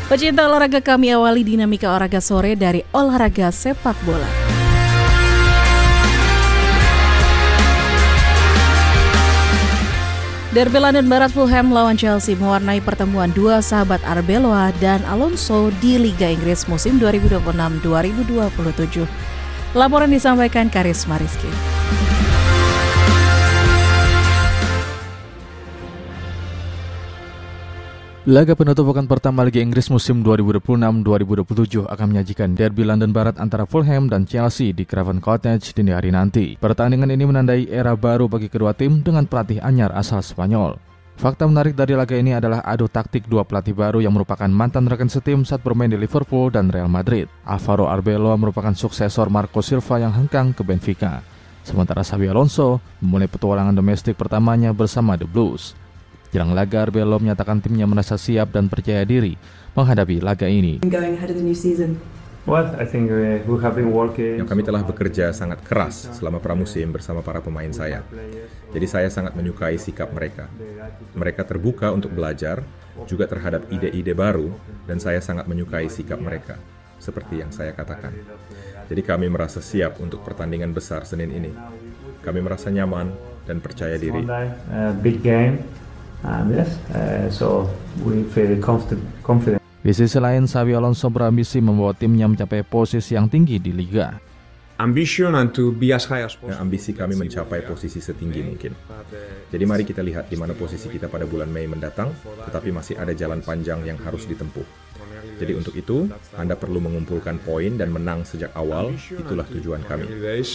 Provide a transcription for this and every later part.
Pecinta olahraga, kami awali dinamika olahraga sore dari olahraga sepak bola. Derby London Barat Fulham lawan Chelsea mewarnai pertemuan dua sahabat Arbeloa dan Alonso di Liga Inggris musim 2026-2027. Laporan disampaikan Karisma Rizky. Laga penutup pekan pertama Liga Inggris musim 2026-2027 akan menyajikan Derby London Barat antara Fulham dan Chelsea di Craven Cottage dini hari nanti. Pertandingan ini menandai era baru bagi kedua tim dengan pelatih anyar asal Spanyol. Fakta menarik dari laga ini adalah adu taktik dua pelatih baru yang merupakan mantan rekan setim saat bermain di Liverpool dan Real Madrid. Alvaro Arbeloa merupakan suksesor Marco Silva yang hengkang ke Benfica. Sementara Xabi Alonso memulai petualangan domestik pertamanya bersama The Blues. Jelang laga, Arbeloa menyatakan timnya merasa siap dan percaya diri menghadapi laga ini. Kami telah bekerja sangat keras selama pramusim bersama para pemain saya. Jadi saya sangat menyukai sikap mereka. Mereka terbuka untuk belajar, juga terhadap ide-ide baru, dan saya sangat menyukai sikap mereka, seperti yang saya katakan. Jadi kami merasa siap untuk pertandingan besar Senin ini. Kami merasa nyaman dan percaya diri. Di sisi lain, Xabi Alonso berambisi membawa timnya mencapai posisi yang tinggi di Liga. Ambisi kami mencapai posisi setinggi mungkin. Jadi mari kita lihat di mana posisi kita pada bulan Mei mendatang, tetapi masih ada jalan panjang yang harus ditempuh. Jadi untuk itu, Anda perlu mengumpulkan poin dan menang sejak awal, itulah tujuan kami.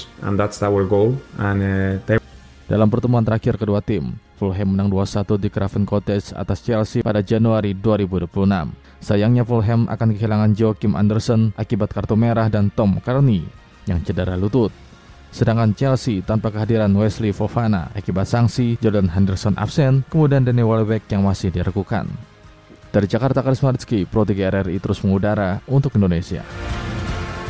Dalam pertemuan terakhir kedua tim, Fulham menang 2-1 di Craven Cottage atas Chelsea pada Januari 2026. Sayangnya Fulham akan kehilangan Joachim Andersen akibat kartu merah dan Tom Carney yang cedera lutut. Sedangkan Chelsea tanpa kehadiran Wesley Fofana akibat sanksi, Jordan Henderson absen, kemudian Danny Welbeck yang masih direkukan. Dari Jakarta, Karisma Rizky, Pro 3 RRI terus mengudara untuk Indonesia.